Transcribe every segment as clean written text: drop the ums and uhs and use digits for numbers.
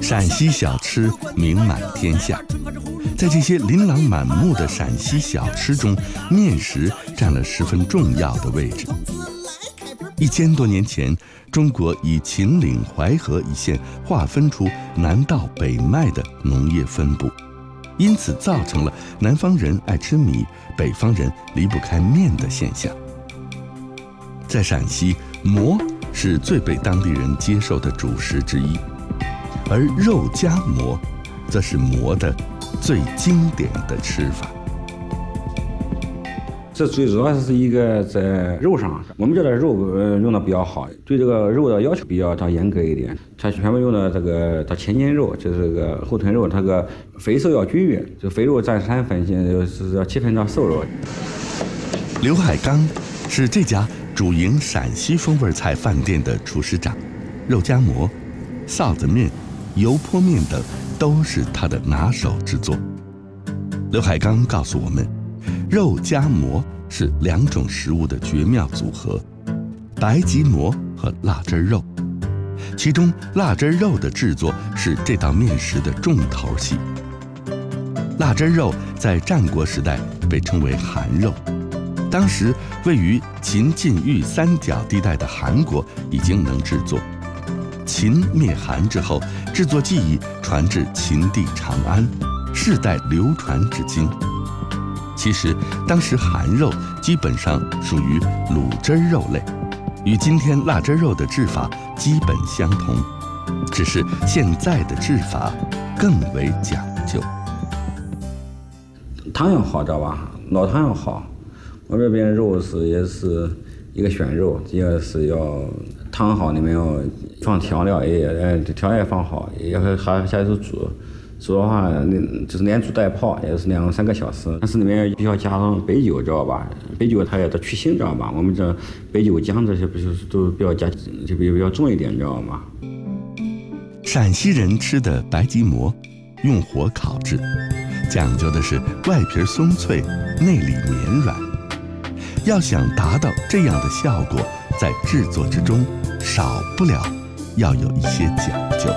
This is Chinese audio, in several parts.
陕西小吃名满天下，在这些琳琅满目的陕西小吃中，面食占了十分重要的位置。1000多年前，中国以秦岭淮河一线划分出南到北麦的农业分布，因此造成了南方人爱吃米，北方人离不开面的现象。在陕西，馍是最被当地人接受的主食之一，而肉夹馍则是馍的最经典的吃法。 这最主要是一个在肉上，我们这的肉用的比较好，对这个肉的要求比较严格一点。它全部用的这个前筋肉，就是这个后臀肉，它个肥瘦要均匀，就肥肉占3分，就是要7分到瘦肉。 刘海刚是这家主营陕西风味菜饭店的厨师长，肉夹馍、臊子面、油泼面等都是他的拿手之作。刘海刚告诉我们，肉夹馍是2种食物的绝妙组合，白吉馍和辣汁肉。其中辣汁肉的制作是这道面食的重头戏。辣汁肉在战国时代被称为韩肉，当时位于秦晋豫3角地带的韩国已经能制作。秦灭韩之后，制作技艺传至秦地长安，世代流传至今。其实当时韩肉基本上属于卤汁肉类，与今天辣汁肉的制法基本相同，只是现在的制法更为讲究。 汤要好，知道吧？老汤要好。我这边肉也是一个选肉，也是要汤好，里面要放调料，调料也放好，也还下去煮的话，就是连煮带泡也是2-3个小时。但是里面必须要加上白酒，知道吧？白酒它也得去腥，知道吧？我们这白酒姜这些不是都比较加，就比较重一点，知道吗？ 陕西人吃的白吉馍，用火烤制，讲究的是外皮松脆，内里绵软。要想达到这样的效果，在制作之中少不了要有一些讲究。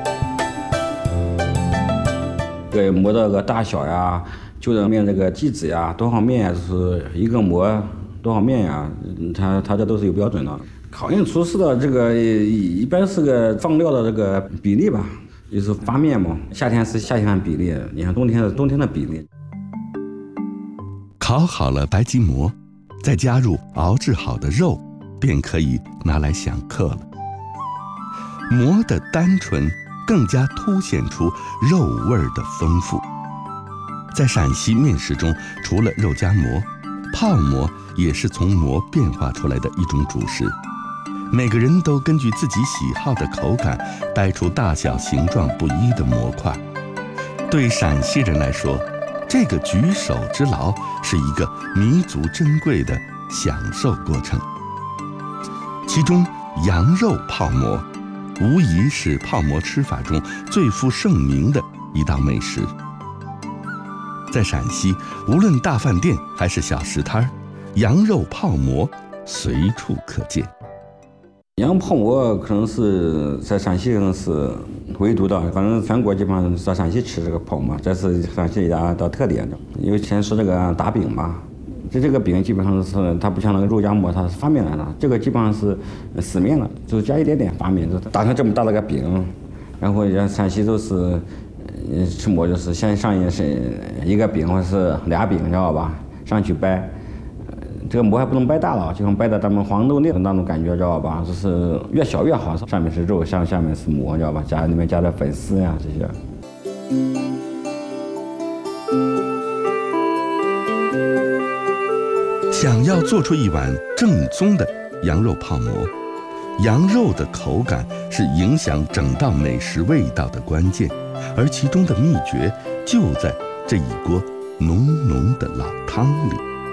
对馍的个大小呀，就着面这个剂子呀，多少面呀，就是一个馍多少面呀，它这都是有标准的。考验厨师的这个一般是个放料的这个比例吧，就是发面嘛，夏天是夏天的比例，你看冬天是冬天的比例。 烤好了白吉馍，再加入熬制好的肉，便可以拿来享客了。馍的单纯更加凸显出肉味的丰富。在陕西面食中，除了肉夹馍，泡馍也是从馍变化出来的一种主食。每个人都根据自己喜好的口感，掰出大小形状不一的馍块。对陕西人来说，这个举手之劳是一个弥足珍贵的享受过程。其中羊肉泡馍无疑是泡馍吃法中最负盛名的一道美食。在陕西，无论大饭店还是小食摊，羊肉泡馍随处可见。 羊泡馍可能是在陕西可能是唯独的，反正全国基本上在陕西吃这个泡馍，这是陕西一家的特点。因为先说这个打饼嘛，这个饼基本上是它不像那个肉夹馍，它是发面来的，这个基本上是死面了，就加一点点发面，就打成这么大的个饼。然后人陕西都是吃馍就是先上一个饼或者是俩饼，知道吧？上去掰。这个馍还不能掰大了，就像掰的咱们黄豆粒的那种感觉，知道吧？就是越小越好，上面是肉，下面是馍，知道吧？里面加点粉丝呀这些。 想要做出一碗正宗的羊肉泡馍，羊肉的口感是影响整道美食味道的关键，而其中的秘诀就在这一锅浓浓的老汤里。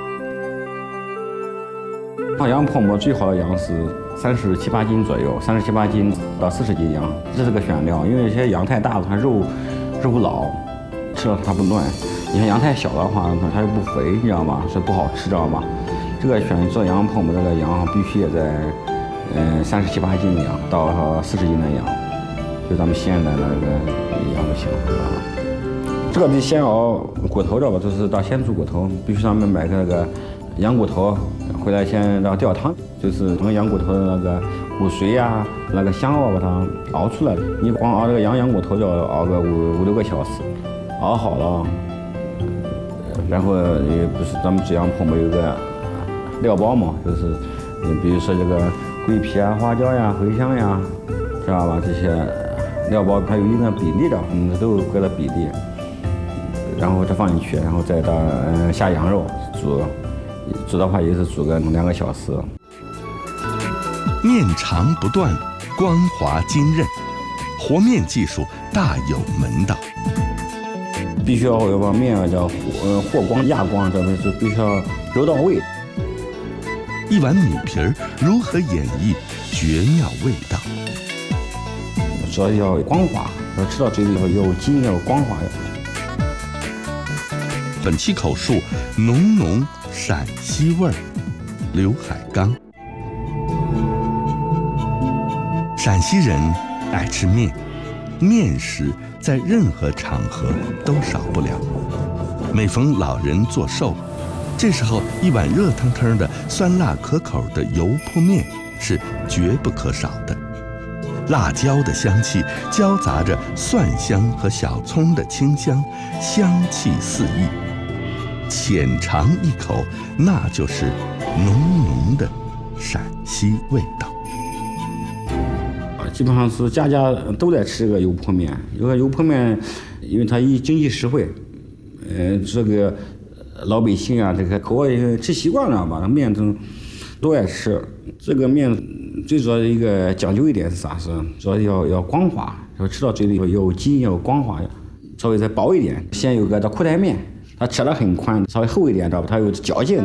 泡羊泡馍最好的羊是37、8斤左右，37、8斤到40斤羊，这是个选料。因为有些羊太大了，它肉老，吃了它不嫩；你看羊太小的话，它又不肥，你知道吗？所以不好吃，知道吗？这个选做羊泡馍，这个羊必须也在37、8斤的羊到40斤的羊， 跟咱们西安的那个一样不行，是吧？这个得先熬骨头，知道吧？就是到先煮骨头，必须咱们买个那个羊骨头回来，先让吊汤，就是从羊骨头的那个骨髓呀、那个香熬把它熬出来。你光熬这个羊骨头就要熬个五六个小时，熬好了，然后也不是咱们这样泡馍有个料包嘛，就是比如说这个桂皮啊、花椒呀、茴香呀，知道吧？这些料包它有一定的比例的，都有各的比例。然后再放进去，然后再到下羊肉煮的话也是煮个2个小时。 面长不断，光滑筋韧，和面技术大有门道。 必须要把面叫和光压光，这是必须要揉到位。 一碗米皮儿如何演绎绝妙味道？ 主要要光滑，要吃到嘴里头有筋，要光滑。 本期口述浓浓陕西味儿，刘海刚。陕西人爱吃面，面食在任何场合都少不了。每逢老人做寿，这时候一碗热腾腾的酸辣可口的油泼面是绝不可少的。辣椒的香气交杂着蒜香和小葱的清香，香气四溢。浅尝一口，那就是浓浓的陕西味道。 基本上是家家都在吃这个油泼面。这个油泼面，因为它经济实惠，这个老百姓啊，这个口味吃习惯了吧，那面都爱吃。这个面最主要的一个讲究一点是啥？是主要要光滑，要吃到嘴里头有筋，要光滑，稍微再薄一点。先有个叫裤带面。它切得很宽，稍微厚一点，知道吧？它有嚼劲。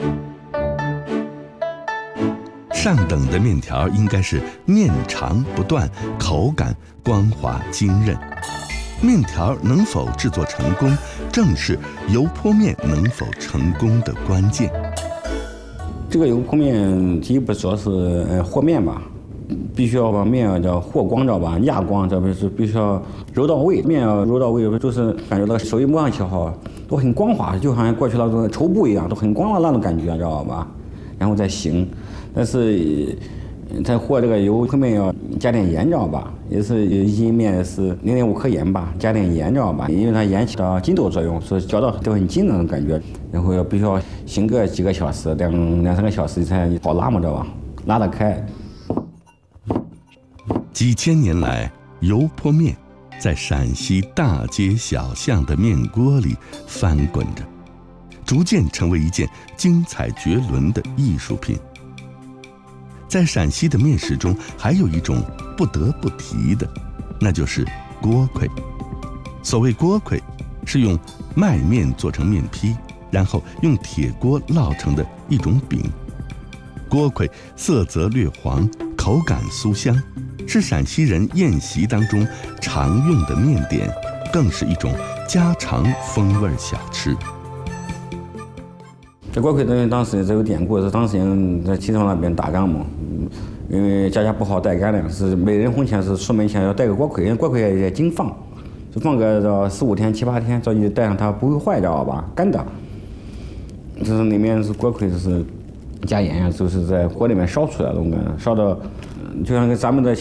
上等的面条应该是面长不断，口感光滑筋韧。面条能否制作成功，正是油泼面能否成功的关键。 这个油泼面第一步主要是和面吧，必须要把面叫和光，知道吧？压光，这不是必须要揉到位，面要揉到位，就是感觉到手一摸上去好。都很光滑，就好像过去那种绸布一样，都很光的那种感觉，知道吧？然后再醒，但是在和这个油泼面要加点盐，知道吧？也是一斤面是0.5克盐吧，加点盐，知道吧？因为它盐起到筋斗作用，所以嚼到都很筋那种感觉。然后必须要醒个几个小时，2、3个小时才好拉嘛，知道吧？拉得开。 几千年来，油泼面在陕西大街小巷的面锅里翻滚着，逐渐成为一件精彩绝伦的艺术品。在陕西的面食中，还有一种不得不提的，那就是锅盔。所谓锅盔，是用麦面做成面坯，然后用铁锅烙成的一种饼。锅盔色泽略黄，口感酥香，是陕西人宴席当中常用的面点，更是一种家常风味小吃。 这锅盔当时这有典故，是当时人在齐昌那边打仗嘛，因为家家不好带干粮，是每人婚前是出门前要带个锅盔，因为锅盔也经放，就放个4、5天、7、8天，只要你带上它不会坏，知道吧？干的。就是里面是锅盔，就是加盐呀，就是在火里面烧出来的，烧到就像咱们的